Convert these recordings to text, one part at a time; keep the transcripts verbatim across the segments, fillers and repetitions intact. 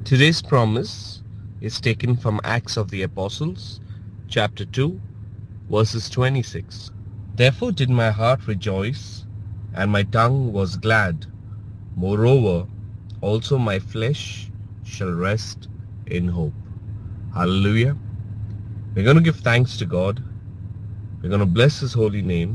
Today's promise is taken from Acts of the Apostles, chapter two, verses twenty-six. Therefore did my heart rejoice, and my tongue was glad. Moreover, also my flesh shall rest in hope. Hallelujah. We're going to give thanks to God. We're going to bless His holy name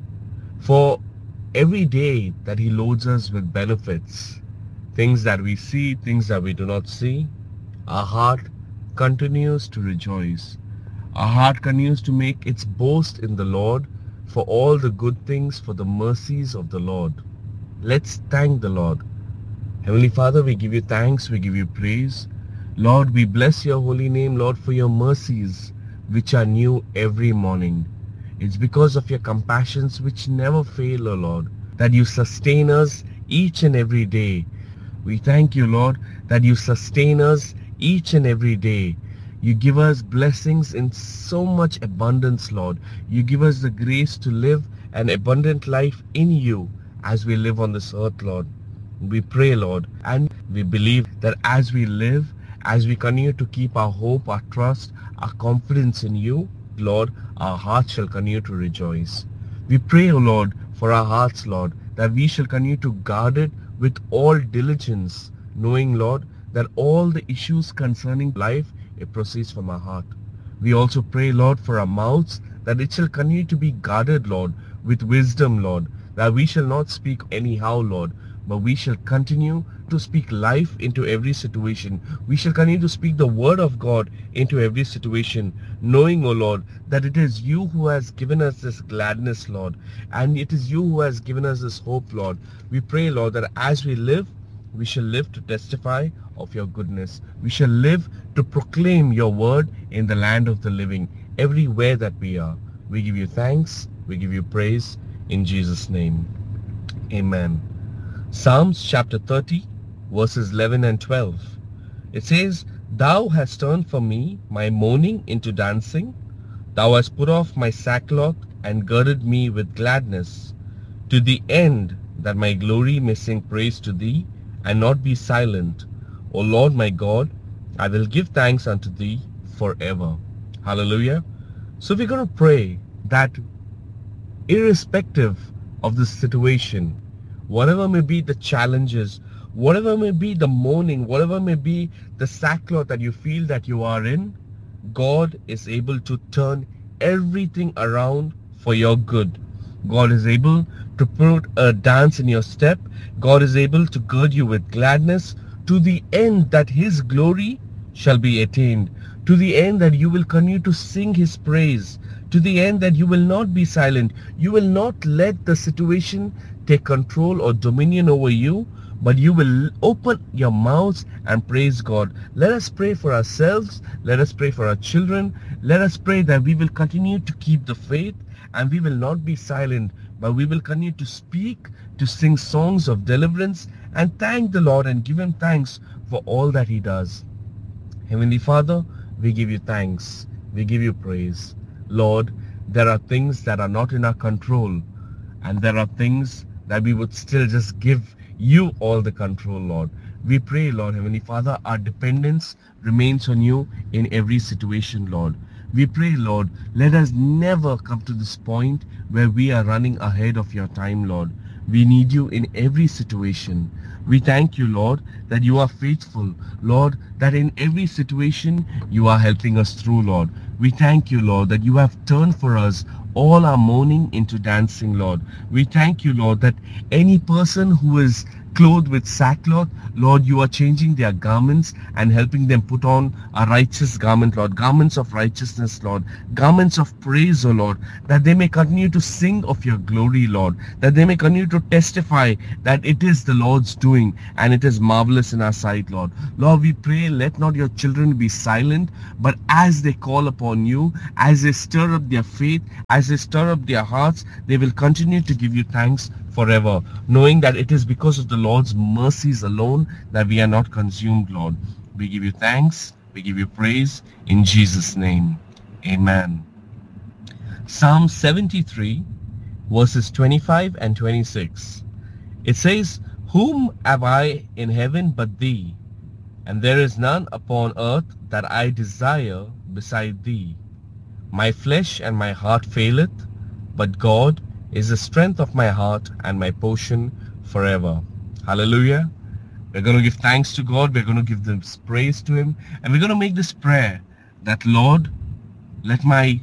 for every day that He loads us with benefits. Things that we see, things that we do not see. Our heart continues to rejoice. Our heart continues to make its boast in the Lord for all the good things, for the mercies of the Lord. Let's thank the Lord. Heavenly Father, we give you thanks, we give you praise. Lord, we bless your holy name, Lord, for your mercies, which are new every morning. It's because of your compassions which never fail, O Lord, that you sustain us each and every day. We thank you, Lord, that you sustain us each and every day. You give us blessings in so much abundance, Lord. You give us the grace to live an abundant life in you as we live on this earth, Lord. We pray, Lord, and we believe that as we live, as we continue to keep our hope, our trust, our confidence in you, Lord, our hearts shall continue to rejoice. We pray, O Lord, for our hearts, Lord, that we shall continue to guard it with all diligence, knowing, Lord, that all the issues concerning life, it proceeds from our heart. We also pray, Lord, for our mouths, that it shall continue to be guarded, Lord, with wisdom, Lord, that we shall not speak anyhow, Lord, but we shall continue to speak life into every situation. We shall continue to speak the word of God into every situation, knowing, O Lord, that it is you who has given us this gladness, Lord, and it is you who has given us this hope, Lord. We pray, Lord, that as we live, we shall live to testify of your goodness. We shall live to proclaim your word in the land of the living, everywhere that we are. We give you thanks, we give you praise, in Jesus' name. Amen. Psalms chapter thirty, verses eleven and twelve. It says, Thou hast turned for me my mourning into dancing. Thou hast put off my sackcloth and girded me with gladness, to the end that my glory may sing praise to thee and not be silent. O Lord my God, I will give thanks unto thee forever. Hallelujah. So we're going to pray that irrespective of the situation, whatever may be the challenges, whatever may be the mourning, whatever may be the sackcloth that you feel that you are in, God is able to turn everything around for your good. God is able to put a dance in your step. God is able to gird you with gladness, to the end that His glory shall be attained, to the end that you will continue to sing His praise, to the end that you will not be silent. You will not let the situation take control or dominion over you, but you will open your mouths and praise God. Let us pray for ourselves. Let us pray for our children. Let us pray that we will continue to keep the faith and we will not be silent, but we will continue to speak, to sing songs of deliverance and thank the Lord and give Him thanks for all that He does. Heavenly Father, we give you thanks. We give you praise. Lord, there are things that are not in our control, and there are things that we would still just give you all the control, Lord. We pray, Lord, Heavenly Father, our dependence remains on you in every situation, Lord. We pray, Lord, let us never come to this point where we are running ahead of your time, Lord. We need you in every situation. We thank you, Lord, that you are faithful, Lord, that in every situation you are helping us through, Lord. We thank you, Lord, that you have turned for us all our mourning into dancing, Lord. We thank you, Lord, that any person who is clothed with sackcloth, Lord, you are changing their garments and helping them put on a righteous garment, Lord, garments of righteousness, Lord, garments of praise, O Lord, that they may continue to sing of your glory, Lord, that they may continue to testify that it is the Lord's doing and it is marvelous in our sight, Lord. Lord, we pray, let not your children be silent, but as they call upon you, as they stir up their faith, as they stir up their hearts, they will continue to give you thanks forever, knowing that it is because of the Lord's mercies alone that we are not consumed, Lord. We give you thanks, we give you praise in Jesus' name. Amen. Psalm seventy-three, verses twenty-five and twenty-six. It says, Whom have I in heaven but thee? and there is none upon earth that I desire beside thee. My flesh and my heart faileth, but God is the strength of my heart and my portion forever. Hallelujah. We're going to give thanks to God. We're going to give this praise to Him. And we're going to make this prayer that, Lord, let my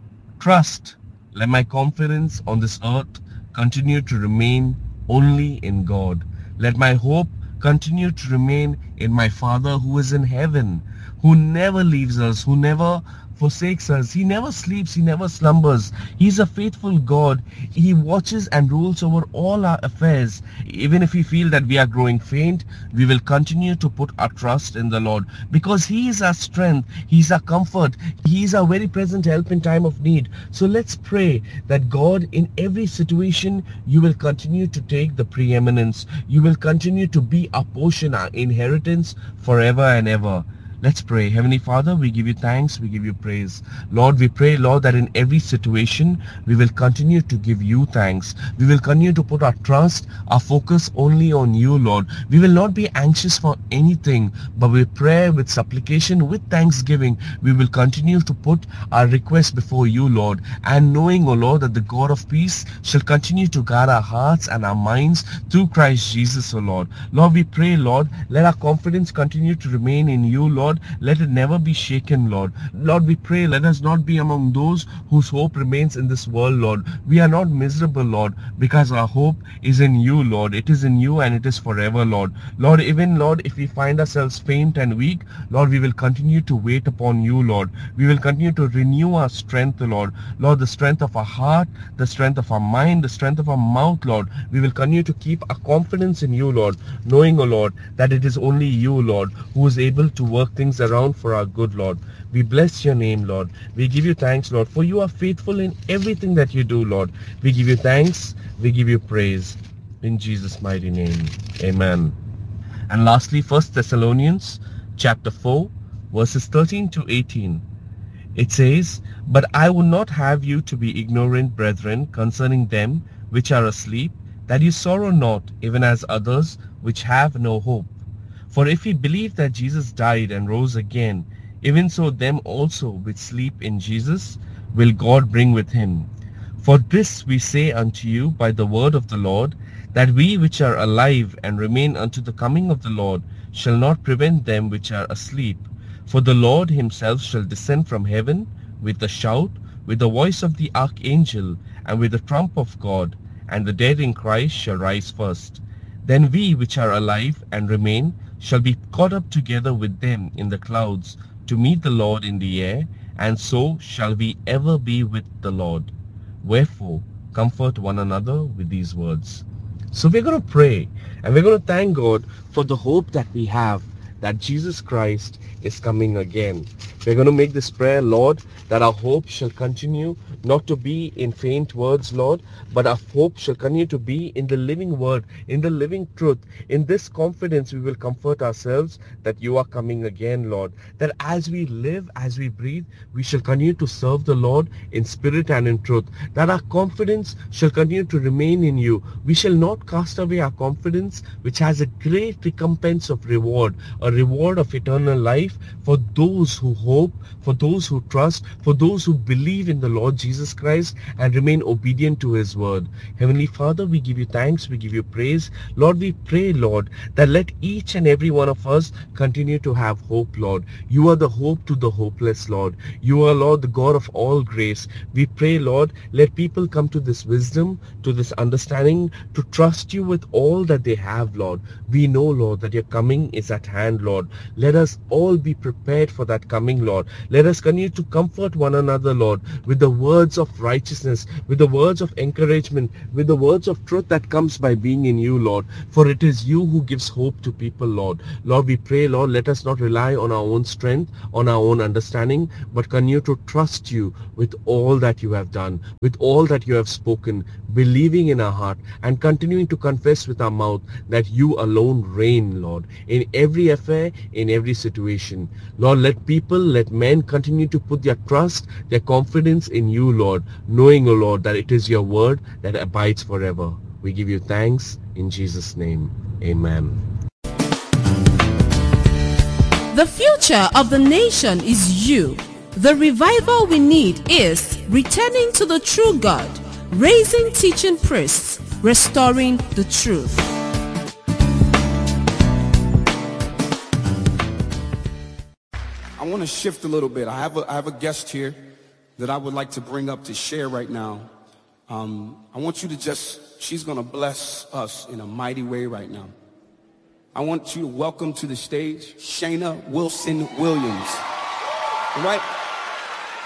trust, let my confidence on this earth continue to remain only in God. Let my hope continue to remain in my Father who is in heaven, who never leaves us, who never forsakes us. He never sleeps. He never slumbers. He's a faithful God. He watches and rules over all our affairs. Even if we feel that we are growing faint, we will continue to put our trust in the Lord, because He is our strength. He is our comfort. He is our very present help in time of need. So let's pray that God, in every situation, you will continue to take the preeminence. You will continue to be our portion, our inheritance forever and ever. Let's pray. Heavenly Father, we give you thanks, we give you praise. Lord, we pray, Lord, that in every situation, we will continue to give you thanks. We will continue to put our trust, our focus only on you, Lord. We will not be anxious for anything, but with prayer, with supplication, with thanksgiving, we will continue to put our requests before you, Lord. And knowing, O Lord, that the God of peace shall continue to guard our hearts and our minds through Christ Jesus, O Lord. Lord, we pray, Lord, let our confidence continue to remain in you, Lord. Let it never be shaken, Lord. Lord, we pray, let us not be among those whose hope remains in this world, Lord. We are not miserable, Lord, because our hope is in you, Lord. It is in you and it is forever, Lord. Lord, even, Lord, if we find ourselves faint and weak, Lord, we will continue to wait upon you, Lord. We will continue to renew our strength, Lord. Lord, the strength of our heart, the strength of our mind, the strength of our mouth, Lord. We will continue to keep our confidence in you, Lord, knowing, O Lord, that it is only you, Lord, who is able to work things around for our good, Lord. We bless your name, Lord. We give you thanks, Lord, for you are faithful in everything that you do, Lord. We give you thanks. We give you praise. In Jesus' mighty name. Amen. And lastly, First Thessalonians chapter four, verses thirteen to eighteen. It says, "But I would not have you to be ignorant, brethren, concerning them which are asleep, that you sorrow not, even as others which have no hope. For if we believe that Jesus died and rose again, even so them also which sleep in Jesus will God bring with him. For this we say unto you by the word of the Lord, that we which are alive and remain unto the coming of the Lord shall not prevent them which are asleep. For the Lord himself shall descend from heaven with a shout, with the voice of the archangel, and with the trump of God, and the dead in Christ shall rise first. Then we which are alive and remain shall be caught up together with them in the clouds to meet the Lord in the air, and so shall we ever be with the Lord. Wherefore, comfort one another with these words." So we're going to pray, and we're going to thank God for the hope that we have, that Jesus Christ is coming again. We're going to make this prayer, Lord, that our hope shall continue not to be in faint words, Lord, but our hope shall continue to be in the living word, in the living truth. In this confidence, we will comfort ourselves that you are coming again, Lord. That as we live, as we breathe, we shall continue to serve the Lord in spirit and in truth. That our confidence shall continue to remain in you. We shall not cast away our confidence, which has a great recompense of reward, a reward of eternal life for those who hope, for those who trust, for those who believe in the Lord Jesus Christ and remain obedient to his word. Heavenly Father, we give you thanks, we give you praise. Lord, we pray, Lord, that let each and every one of us continue to have hope, Lord. You are the hope to the hopeless, Lord. You are, Lord, the God of all grace. We pray, Lord, let people come to this wisdom, to this understanding, to trust you with all that they have, Lord. We know, Lord, that your coming is at hand, Lord. Let us all be prepared for that coming, Lord. Let us continue to comfort one another, Lord, with the words of righteousness, with the words of encouragement, with the words of truth that comes by being in you, Lord. For it is you who gives hope to people, Lord. Lord, we pray, Lord, let us not rely on our own strength, on our own understanding, but continue to trust you with all that you have done, with all that you have spoken, believing in our heart and continuing to confess with our mouth that you alone reign, Lord, in every affair, in every situation. Lord, let people, let men continue to put their trust, their confidence in you, Lord, knowing, O Lord, that it is your word that abides forever. We give you thanks in Jesus' name. Amen. The future of the nation is you. The revival we need is returning to the true God, raising teaching priests, restoring the truth. I want to shift a little bit. I have a, I have a guest here that I would like to bring up to share right now. Um, I want you to just, she's going to bless us in a mighty way right now. I want you to welcome to the stage Shayna Wilson Williams. All right?